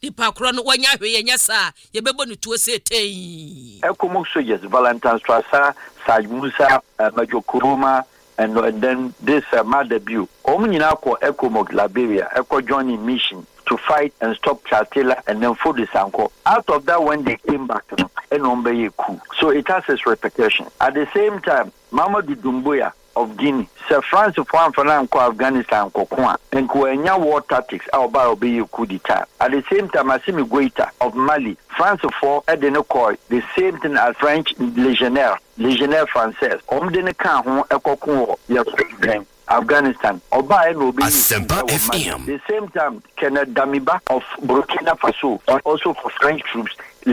nipa kro no wanya hwe yenya sa ye bebo ne tuo se tei Ecomoc soldiers Valentine Strasser, Saj Musa, Major Kuruma, and then this Madabu. Omnina ko Ecomoc Liberia, Eco joining mission to fight and stop Chatela and then for the Sanko. Out of that, when they came back, and coup. So it has its repercussion. At the same time, Mamadou Doumbouya of Guinea, Sir Francis Fouan Afghanistan, Kokwa, and Kouenya war tactics, our Barobi coup d'etat. At the same time, Assimi Goïta of Mali, France 4, Edenokoi, the same thing as French Legionnaire Français. Omdeneka, Ekokun, yes, Afghanistan, Oba and Obi, FM. The same time, Kenneth Damiba of Burkina Faso, and also for French troops.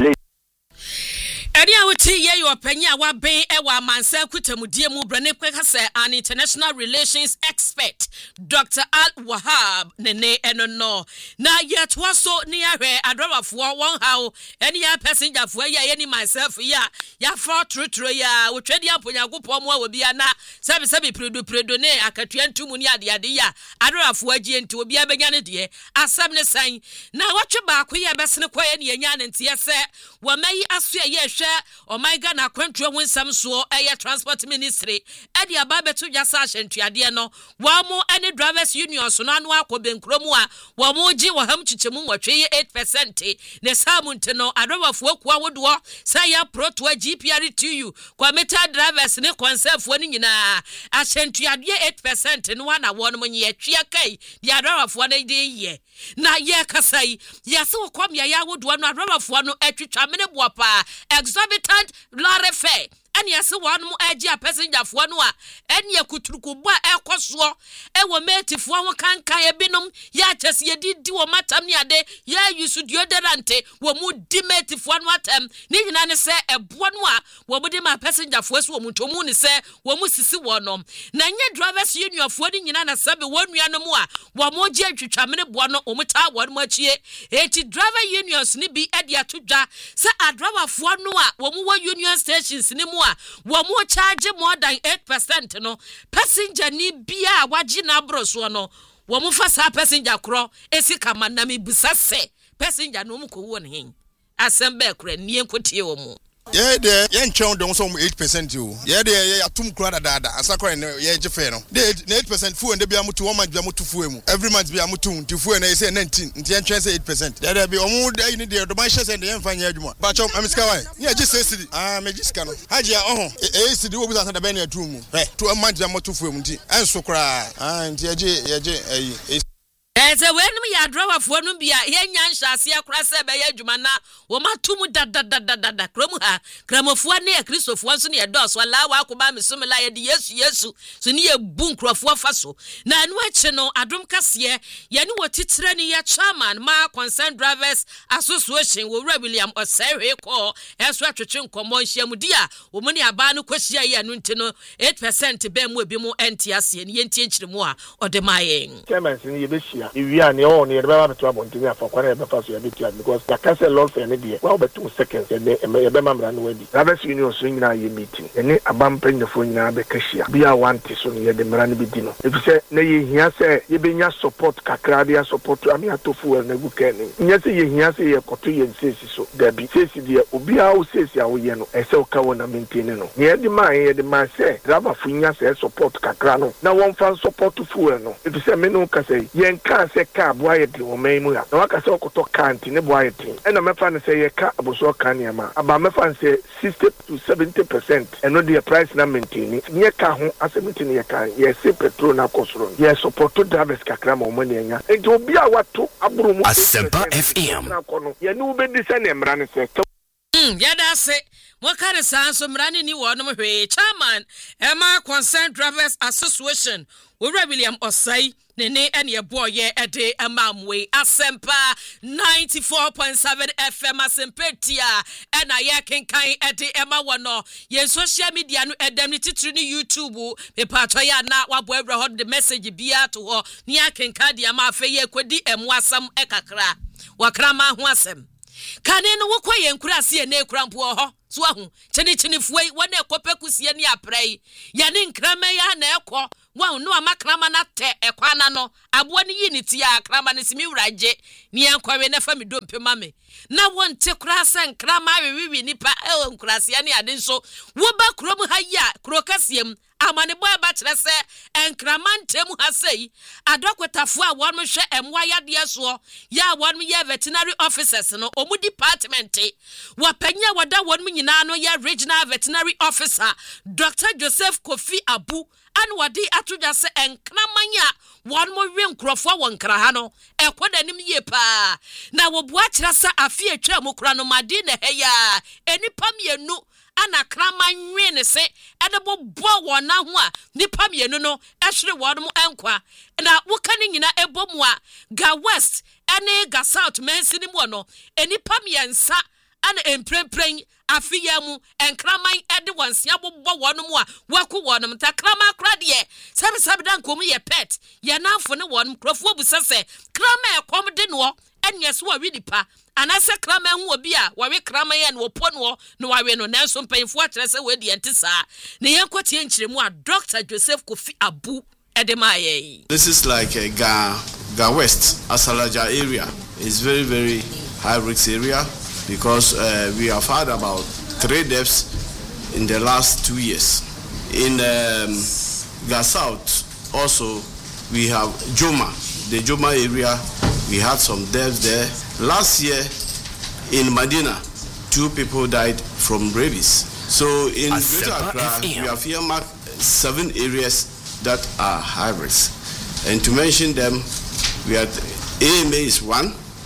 Eri awuti ye yo panya wa ben ewa mansa kutamudie mu brane kweka se an international relations expert Dr. Al Wahab nene enono na yet waso ni ahwe adrawafo won hawo eni ya passenger fo ya ni myself ya for true ya wotwedi aponyagopo mo obi ana sabi predo ne akatua ntumu ni ade ya adrawafo agie nti obi abenya ne de asam ne san na watwe ba ko ye besene koye ne nya ne ntie se wo mai aso ye o my God na kwantwe wonsam so eye transport ministry ade aba beto jasa ahyentuade no wa mo ene drivers union so no anu akobenkromu a wa mo gi wo ham chichemu nwotwe 8% ne samunte no adwafo akua wodo say ya proto GPR2U kwa meta drivers ne konsefo ni nyina ahyentuade 8% no na wo no nye twia kai di adwafo na de ye na ye kasai yase wo kwam ya wodo no adwafo no atwitwa mene boapa exorbitant lorry fare ani ase wan mu agi a passenger fo no a eni akuturuku ba ekoso ewo metifo ho kankan ebinom ya chese yedidi wo matam ni ade ya yusu deodorant wo mu dimetifo no atam ni nyina ne se ebo no a wo mu de ma passenger fo so wo mu tomu ni se wo mu sisi wonom na nye drivers union fo ni nyina na sabe wonua no mu a wo mu gi atwitwa mene bo no wo mu ta wo no achie eti driver unions ni bi ade atodwa se adriver fo no a wo mu wo union stations ni mu wo mo charge more than 8% no passenger ni bia waji na broso no wo mo fa sa passenger kro esika manami busase passenger no mko wo ne asembe kra ni enkotie wo mo yeah de yen chon don so 8% you yeah de ya atum kra dada asakwa ne ye jefe no de 8% fu ende bia mutu 1 month bia mutu fu emu every month bia mutu nti fu na say 19 nti yen chwen say 8% yeah de bi omu de ni de do man shese de yen fanya adwuma ba chom amiska wai ye je say city me jiska no haji ohun city wo bi san da be na atu mu 2 month bia mutu fu emu nti enso kra nti ye je Eze wenum ya drawafo no bia yenya nhase akura se be ya adwuma na wo matumu da kromu ha kramofo na ya kristofo nso na ya doso la wa akoba mesumela ya di yesu so ni ya bu nkrofo fa so na anu achi no adom kase ye ni wotitire ni ya chairman ma concerned drivers association wo William Osehwe ko eso atwetwe nkomo nhyiamudi a wo mu ne aba no kwahia ya no nti no 8% be mu ebi mu entiase ni yentie nkyiremu a odemayen chairman ni ye if are near on your baby to abontin for corner because the cancel law for any day. Well, but 2 seconds and remember and ready. Drivers union swing now your meeting. And a bump in the phone now be cashier. Be a one tison here the Marani Bidino. If you say, nay, here say, you be your support, Kakradia support to Amia Tofu and the Bukani. Yes, you hear say a cotu and says so. There be says the Ubia who says Yano, and so Kawana maintaining. Near the man say, Drava Funya says support Kakrano. Now one fan support to Fuano. If you say Menoka say, Yen can say car boyeti o memu ya. Na waka say okoto kanti ne boyeti. And na mefa ne say ye ka aboso kaniama. Aba mefa say 60 to 70% and no the price na maintain. Nye ka ho asemiti ne ye ka. Ye say petrol na kosoro. Ye support to drivers kakra ma mo ne nya. Enti obi a wato aburu mu Asempa FM. Na kono. Ye ni ubedi se ne mra ne se. Yada se Wakare sanso mrani ni wonom hwe chairman Emma Concerned Drivers Association William Osei nene ene eboye ede amamwe Asempa 94.7 FM Asempetia ena ye kenkan ede ema wono ye social media no edem ni titiri ni YouTube me pato ya na wabo every hot the message bia to ho ni akenkan dia ma afa ye kwedi emu asam ekakra wakra ma ho asem kane no wokɔ yɛn kurase ne kurampo ho so ahu chini fuei wane ekope kusie ne aprei yane nkrama ya na ekɔ wa no amakrama na te ekwana no aboa ne yini ti ya krama ne simi wuraje ne yankɔwe na fa mi dompe mame na wonte kurase nkrama wewi nipa nkurase ne ade nso wo ba kurom ha ya kurokasiem amane boy ba kyerɛ sɛ enkramantam ha sei adokwetafo a wɔn hwɛ emwa yade so ya wɔn yɛ veterinary officers no omu department wɔpanya wɔda wɔn nyinaa no yɛ regional veterinary officer Dr. Joseph Kofi Abu and wɔde atodwa sɛ enkramanya wɔn mo we nkrɔfo wɔn nkra ha no ɛkɔda nim yie pa na wɔboa kyerɛ sɛ afie atwa mu kra no made na heya enipa mienu ana krama nwe ne se edebo bo wona ho a nipa mienu no ehwere wodom enkwa na woka ne nyina ebomu a ga west ene ga south mensini mu no enipa miensa ana emprempren afiya mu enkraman ede wonsia bobbo wonum a waku wonum ta krama kra de sabe dan komu ye pet ye nanfo ne wonum krofo busese krama ekom de no enyeso wa widipa anase krama hu obi a wawe krama ye no opo no wawe no nanso mpanyfo akyere se we de ente saa ne yenkotie nkyeremu a Dr. Joseph Kofi Abu edemaye. This is like a Ga West Asalaja area. It's very, very high risk area because we have had about 3 deaths in the last 2 years. In Ga South also we have Joma, the Joma area. We had some deaths there. Last year in Medina, 2 people died from rabies. So in Greater Accra, we have earmarked 7 areas that are high risk. And to mention them, we have AMA is 1,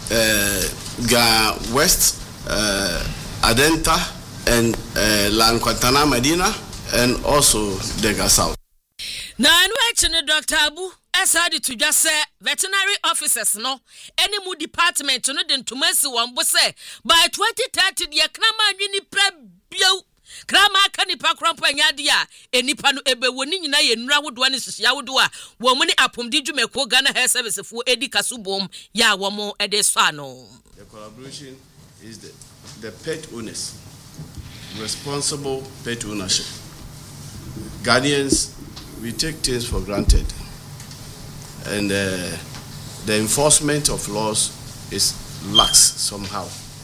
Ga West, Adenta, and Lankwatana Medina, and also the Ga South. Now, I'm Dr. Abu. Asadi to just say veterinary officers no any mu department no den to mercy one say by 2030 the krama nwini prebio krama ka nipa krampo anya de a enipa no ebewo ni nyina ye nura wodo ne hihia wodo a wo mu ni apomdi dwumeko Ghana Health Service fo edi kasubom ya wo mo ede so ano. The collaboration is the pet owners, responsible pet ownership. Guardians, we take things for granted. And the enforcement of laws is lax somehow.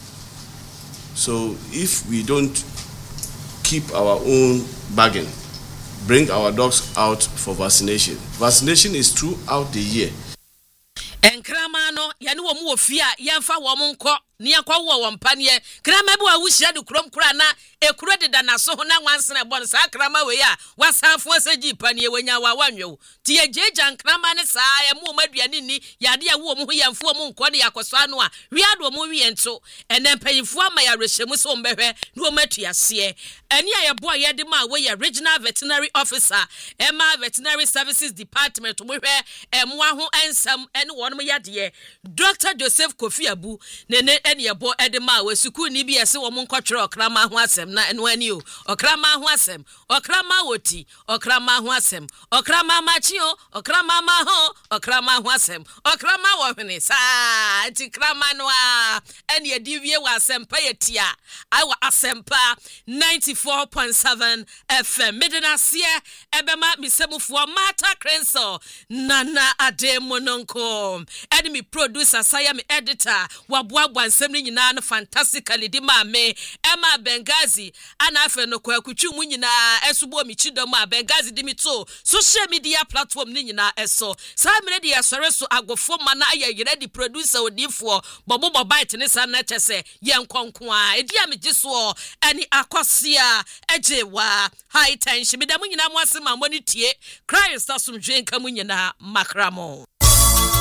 So if we don't keep our own bargain, bring our dogs out for vaccination. Vaccination is throughout the year. Enkrama no yani wo mu ofia yemfa wo mu nko ne akwa wo wampanie krama bi wa wuhia de krom kura na ekuro de da naso ho na wansene bon sa krama we ya wasanfo seji panie wanya wa wanwo ti ejeja nkrama ne saa ya mu maduane ni yade ya wo mu ho yemfo mu nko ne yakoso anu a wiado mu wie ento ene mpanyifo ama ya rehwemu so mbehwe ne o matuase eni ya bo ya de ma we ya regional veterinary officer Emma Veterinary Services Department mo hwe emwa ho ensam ene won mo yade Dr. Joseph Kofi Abu ne ene yebo edema we sukuu ni bi ese wo mo nkotwere okrama ho asem na eno ani o okrama ho asem okrama woti okrama ho asem okrama machi o okrama ma ho okrama ho asem okrama wo hwene sa ti krama no a ene yedi wie wa asempa yetia awa asempa 94.7 FM medena sie ebema misemufo mata krenso nana ademo nonko ene mi producer saya mi editor waboa nsem ni nyina no fantastically di ma me Emma Bengazi ana afa no kwakutwu mu nyina esubo mi chidom a Bengazi di mi to social media platform ni nyina eso sa mere di asore so agofo ma na aye ready producer odifo bobo bite ne sa na chese ye nkonko a edi a megiso ani akosia ejewa high tension mi da mu nyina mo asema mo ni tie Christ asomdwe nka mu nyina makramo.